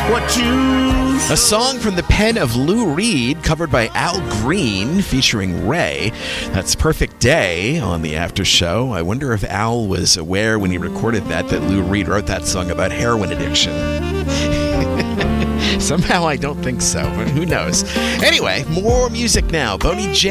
what you... A song from the pen of Lou Reed, covered by Al Green, featuring Ray. That's Perfect Day on the After Show. I wonder if Al was aware when he recorded that Lou Reed wrote that song about heroin addiction. Somehow I don't think so, but who knows. Anyway, more music now. Boney J.